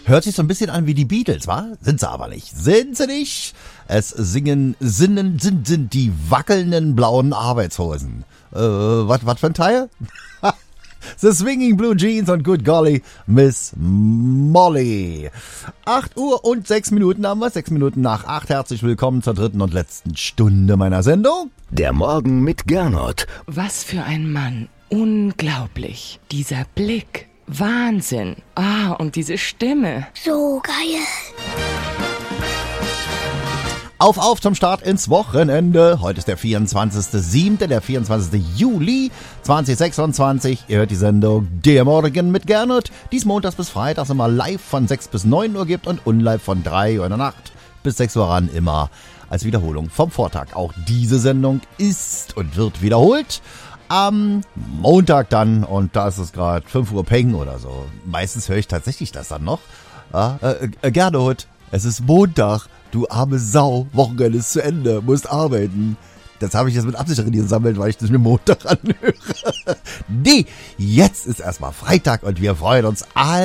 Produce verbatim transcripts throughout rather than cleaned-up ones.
Hört sich so ein bisschen an wie die Beatles, wa? Sind sie aber nicht. Sind sie nicht? Es singen, sinnen, sind, sind die wackelnden blauen Arbeitshosen. Äh, was, was für ein Teil? The Swinging Blue Jeans und Good Golly, Miss Molly. acht Uhr und sechs Minuten haben wir, sechs Minuten nach acht. Herzlich willkommen zur dritten und letzten Stunde meiner Sendung. Der Morgen mit Gernot. Was für ein Mann. Unglaublich. Dieser Blick. Wahnsinn. Ah, und diese Stimme. So geil. Auf, auf zum Start ins Wochenende. Heute ist der vierundzwanzigster siebter, der vierundzwanzigster Juli zweitausendsechsundzwanzig. Ihr hört die Sendung Der Morgen mit Gernot, die es montags bis freitags immer live von sechs bis neun Uhr gibt und unlive von drei Uhr in der Nacht bis sechs Uhr ran, immer als Wiederholung vom Vortag. Auch diese Sendung ist und wird wiederholt am Montag dann, und da ist es gerade fünf Uhr Peng oder so. Meistens höre ich tatsächlich das dann noch. Ja, äh, äh, Gernot, es ist Montag. Du arme Sau, Wochenende ist zu Ende, musst arbeiten. Das habe ich jetzt mit Absicht gesammelt, weil ich das mir Montag anhöre. Nee, jetzt ist erstmal Freitag und wir freuen uns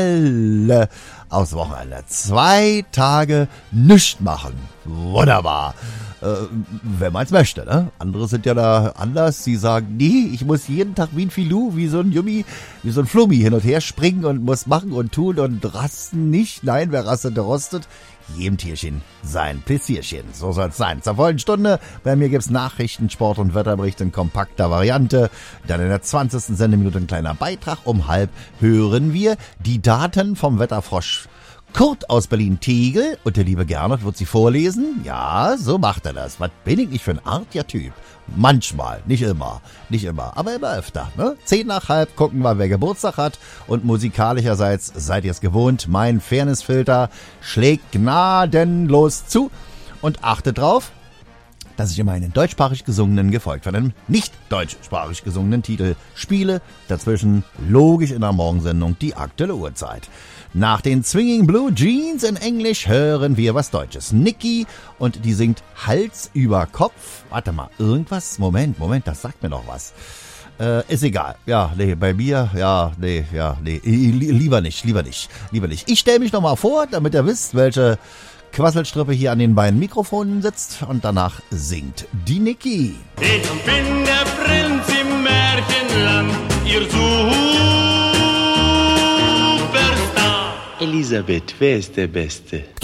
alle aufs Wochenende. Zwei Tage nichts machen. Wunderbar. Äh, wenn man es möchte, ne? Andere sind ja da anders. Sie sagen, nee, ich muss jeden Tag wie ein Filou, wie so ein Yummi, wie so ein Flummi hin und her springen und muss machen und tun und rasten nicht. Nein, wer rastet, der rostet. Jedem Tierchen sein Pläsierchen. So soll es sein. Zur vollen Stunde. Bei mir gibt's Nachrichten, Sport und Wetterbericht in kompakter Variante. Dann in der zwanzigsten Sendeminute ein kleiner Beitrag. Um halb hören wir die Daten vom Wetterfrosch Kurt aus Berlin-Tegel. Und der liebe Gernot wird sie vorlesen. Ja, so macht er das. Was bin ich nicht für ein artiger Typ? Manchmal, nicht immer, nicht immer, aber immer öfter. Ne? Zehn nach halb gucken wir, wer Geburtstag hat. Und musikalischerseits seid ihr es gewohnt. Mein Fairnessfilter schlägt gnadenlos zu. Und achtet drauf, dass ich immer einen deutschsprachig gesungenen, gefolgt von einem nicht deutschsprachig gesungenen Titel spiele. Dazwischen logisch in der Morgensendung die aktuelle Uhrzeit. Nach den Swinging Blue Jeans in Englisch hören wir was Deutsches. Niki, und die singt Hals über Kopf. Warte mal, irgendwas? Moment, Moment, das sagt mir doch was. Äh, ist egal. Ja, nee, bei mir, ja, nee, ja, nee, lieber nicht, lieber nicht, lieber nicht. Ich stelle mich nochmal vor, damit ihr wisst, welche Quasselstrippe hier an den beiden Mikrofonen sitzt, und danach singt die Niki. Ich bin der Prinz im Märchenland, ihr Superstar. Elisabeth, wer ist der Beste?